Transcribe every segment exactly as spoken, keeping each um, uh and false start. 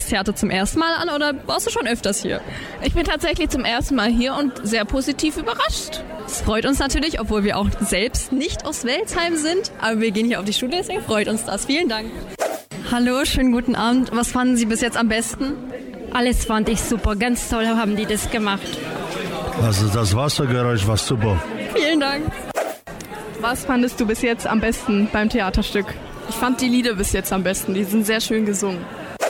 Theater zum ersten Mal an oder warst du schon öfters hier? Ich bin tatsächlich zum ersten Mal hier und sehr positiv überrascht. Es freut uns natürlich, obwohl wir auch selbst nicht aus Welzheim sind, aber wir gehen hier auf die Schule, deswegen freut uns das. Vielen Dank. Hallo, schönen guten Abend. Was fanden Sie bis jetzt am besten? Alles fand ich super, ganz toll haben die das gemacht. Also das Wassergeräusch war super. Vielen Dank. Was fandest du bis jetzt am besten beim Theaterstück? Ich fand die Lieder bis jetzt am besten, die sind sehr schön gesungen.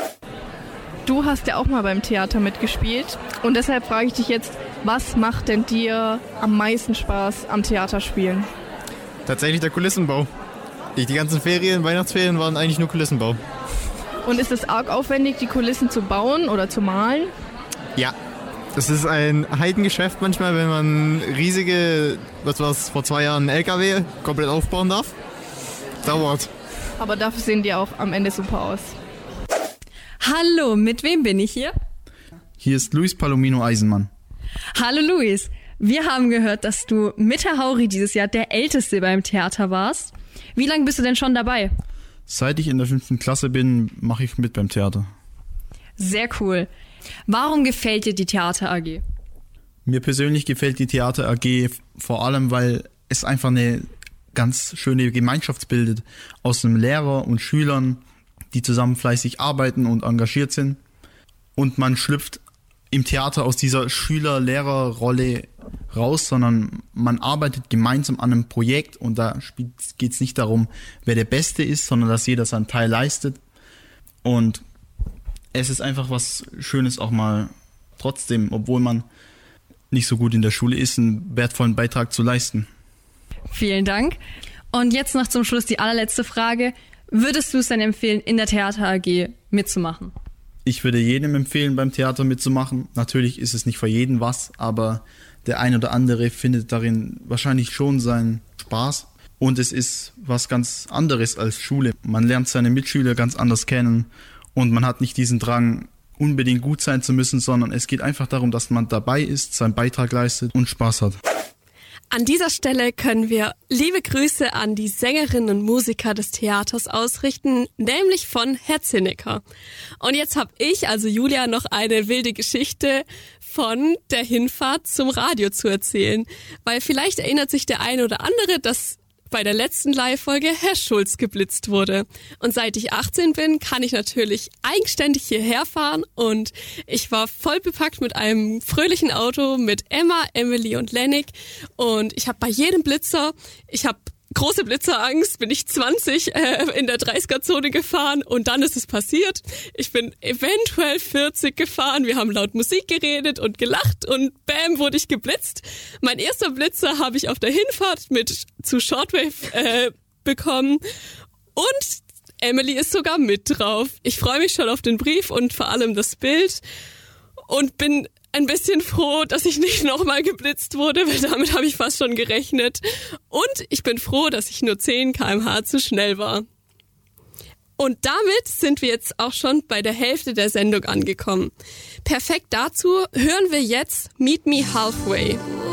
Du hast ja auch mal beim Theater mitgespielt und deshalb frage ich dich jetzt, was macht denn dir am meisten Spaß am Theaterspielen? Tatsächlich der Kulissenbau. Die ganzen Ferien, Weihnachtsferien waren eigentlich nur Kulissenbau. Und ist es arg aufwendig, die Kulissen zu bauen oder zu malen? Ja, das ist ein Heidengeschäft manchmal, wenn man riesige, was war es vor zwei Jahren, L K W komplett aufbauen darf. Dauert. Aber dafür sehen die auch am Ende super aus. Hallo, mit wem bin ich hier? Hier ist Luis Palomino Eisenmann. Hallo Luis, wir haben gehört, dass du mit Herr Hauri dieses Jahr der Älteste beim Theater warst. Wie lange bist du denn schon dabei? Seit ich in der fünften Klasse bin, mache ich mit beim Theater. Sehr cool. Warum gefällt dir die Theater A G? Mir persönlich gefällt die Theater A G vor allem, weil es einfach eine ganz schöne Gemeinschaft bildet aus den Lehrer und Schülern, die zusammen fleißig arbeiten und engagiert sind. Und man schlüpft im Theater aus dieser Schüler-Lehrer-Rolle raus, sondern man arbeitet gemeinsam an einem Projekt und da geht es nicht darum, wer der Beste ist, sondern dass jeder seinen Teil leistet. Und es ist einfach was Schönes auch mal trotzdem, obwohl man nicht so gut in der Schule ist, einen wertvollen Beitrag zu leisten. Vielen Dank. Und jetzt noch zum Schluss die allerletzte Frage. Würdest du es denn empfehlen, in der Theater A G mitzumachen? Ich würde jedem empfehlen, beim Theater mitzumachen. Natürlich ist es nicht für jeden was, aber der ein oder andere findet darin wahrscheinlich schon seinen Spaß. Und es ist was ganz anderes als Schule. Man lernt seine Mitschüler ganz anders kennen und man hat nicht diesen Drang, unbedingt gut sein zu müssen, sondern es geht einfach darum, dass man dabei ist, seinen Beitrag leistet und Spaß hat. An dieser Stelle können wir liebe Grüße an die Sängerinnen und Musiker des Theaters ausrichten, nämlich von Herr Zinnecker. Und jetzt habe ich, also Julia, noch eine wilde Geschichte von der Hinfahrt zum Radio zu erzählen. Weil vielleicht erinnert sich der eine oder andere, dass bei der letzten Live-Folge Herr Schulz geblitzt wurde. Und seit ich achtzehn bin, kann ich natürlich eigenständig hierher fahren und ich war voll bepackt mit einem fröhlichen Auto mit Emma, Emily und Lennig und ich habe bei jedem Blitzer, ich habe große Blitzerangst, bin ich zwanzig äh, in der dreißiger-Zone gefahren und dann ist es passiert. Ich bin eventuell vierzig gefahren, wir haben laut Musik geredet und gelacht und bam, wurde ich geblitzt. Mein erster Blitzer habe ich auf der Hinfahrt mit zu Shortwave äh, bekommen und Emily ist sogar mit drauf. Ich freue mich schon auf den Brief und vor allem das Bild und bin ein bisschen froh, dass ich nicht nochmal geblitzt wurde, weil damit habe ich fast schon gerechnet. Und ich bin froh, dass ich nur zehn Kilometer pro Stunde zu schnell war. Und damit sind wir jetzt auch schon bei der Hälfte der Sendung angekommen. Perfekt dazu hören wir jetzt Meet Me Halfway.